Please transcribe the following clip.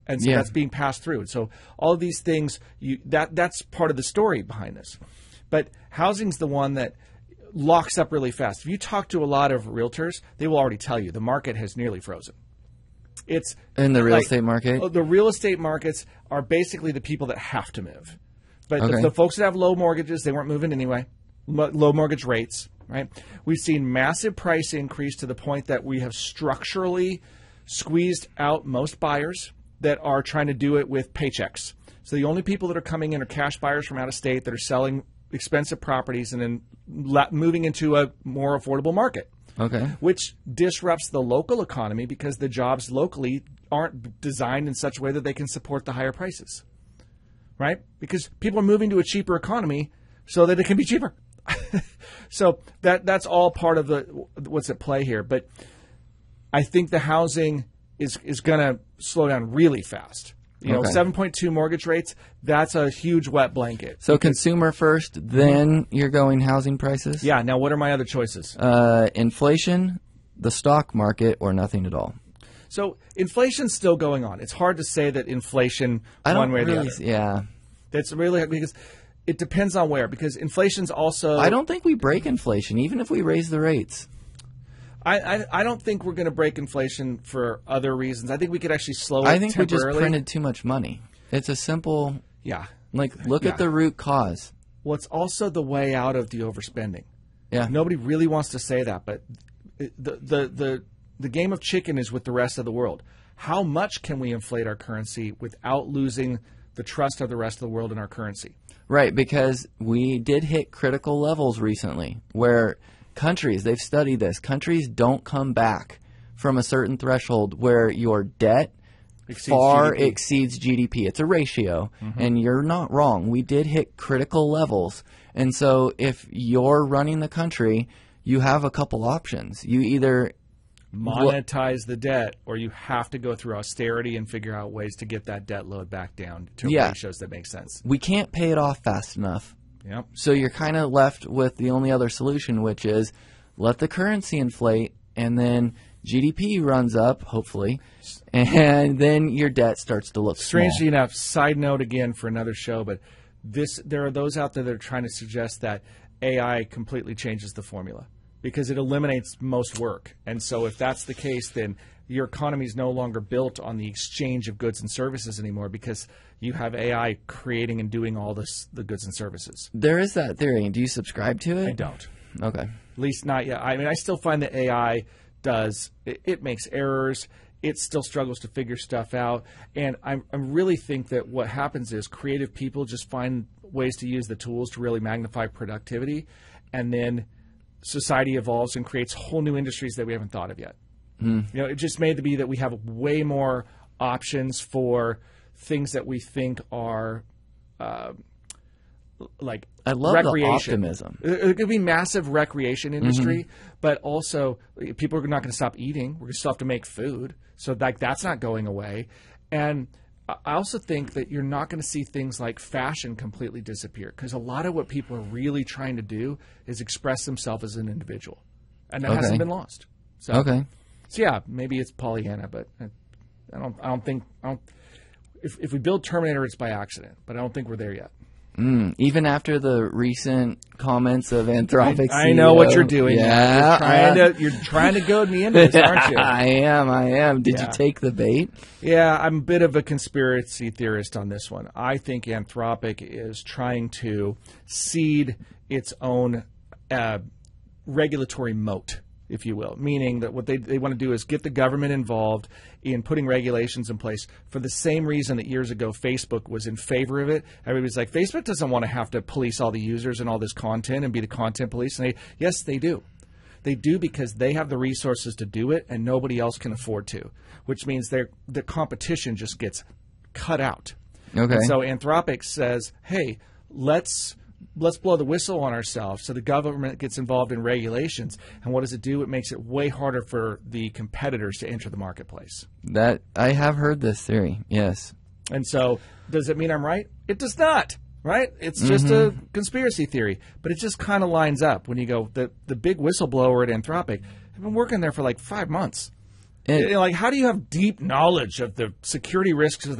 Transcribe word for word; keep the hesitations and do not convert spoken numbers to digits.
And so Yeah. that's being passed through. So all of these things, you, that that's part of the story behind this. But housing's the one that locks up really fast. If you talk to a lot of realtors, they will already tell you the market has nearly frozen. It's In the real like, estate market? The real estate markets are basically the people that have to move. But Okay. the, the folks that have low mortgages, they weren't moving anyway. Mo- low mortgage rates, right? We've seen massive price increase to the point that we have structurally squeezed out most buyers that are trying to do it with paychecks. So the only people that are coming in are cash buyers from out of state that are selling expensive properties and then la- moving into a more affordable market. Okay. Which disrupts the local economy because the jobs locally aren't designed in such a way that they can support the higher prices, right? Because people are moving to a cheaper economy so that it can be cheaper. So that that's all part of the what's at play here. But I think the housing is is going to slow down really fast. You know, Okay. seven point two mortgage rates, that's a huge wet blanket. So consumer first, then you're going housing prices? Yeah, now what are my other choices? Uh, inflation, the stock market, or nothing at all? So inflation's still going on. It's hard to say that inflation I one don't way or the really, other. yeah. That's really because it depends on where. Because inflation's also. I don't think we break inflation, even if we raise the rates. I, I, I don't think we're going to break inflation for other reasons. I think we could actually slow it I think we just temporarily. printed too much money. It's a simple, Yeah. like, look Yeah. at the root cause. Well, it's also the way out of the overspending. Yeah. Nobody really wants to say that, but the the the the game of chicken is with the rest of the world. How much can we inflate our currency without losing the trust of the rest of the world in our currency? Right, because we did hit critical levels recently where countries, they've studied this, countries don't come back from a certain threshold where your debt Exceeds far G D P. exceeds G D P. It's a ratio, Mm-hmm. and you're not wrong. We did hit critical levels. And so if you're running the country, you have a couple options. You either Monetize the debt, or you have to go through austerity and figure out ways to get that debt load back down to Yeah. ratios that make sense. we can't pay it off fast enough. Yep. So you're kind of left with the only other solution, which is let the currency inflate, and then G D P runs up, hopefully, and then your debt starts to look Strangely small. enough, side note again for another show, but this there are those out there that are trying to suggest that A I completely changes the formula because it eliminates most work. And so if that's the case, then your economy is no longer built on the exchange of goods and services anymore because you have A I creating and doing all this the goods and services. There is that theory. Do you subscribe to it? I don't. Okay. At least not yet. I mean, I still find that A I does, it, it makes errors. It still struggles to figure stuff out. And I, I really think that what happens is creative people just find ways to use the tools to really magnify productivity. And then society evolves and creates whole new industries that we haven't thought of yet. You know, it just may be that we have way more options for things that we think are uh, like I love the recreation. optimism. It, it could be massive recreation industry, but also people are not going to stop eating. We're going to still have to make food, so like that's not going away. And I I also think that you're not going to see things like fashion completely disappear because a lot of what people are really trying to do is express themselves as an individual, and that Okay. hasn't been lost. So, Okay. so yeah, maybe it's Pollyanna, but I, I don't. I don't think. I don't, if if we build Terminator, it's by accident, but I don't think we're there yet. Mm, even after the recent comments of Anthropic I, I know what C E O. you're doing. Yeah, You're trying uh, to you're trying to goad me into this, aren't you? I am. I am. Did Yeah. you take the bait? Yeah, I'm a bit of a conspiracy theorist on this one. I think Anthropic is trying to seed its own uh, regulatory moat, if you will, meaning that what they, they want to do is get the government involved in putting regulations in place for the same reason that years ago Facebook was in favor of it. Everybody's like, Facebook doesn't want to have to police all the users and all this content and be the content police. And they, yes, they do. They do because they have the resources to do it and nobody else can afford to, which means their the competition just gets cut out. Okay. And so Anthropic says, hey, let's let's blow the whistle on ourselves so the government gets involved in regulations. And what does it do? It makes it way harder for the competitors to enter the marketplace. That I have heard this theory. Yes. And so does it mean I'm right? It does not, right? It's just a conspiracy theory. But it just kind of lines up when you go, the, the big whistleblower at Anthropic have been working there for like five months. And- You know, like, how do you have deep knowledge of the security risks of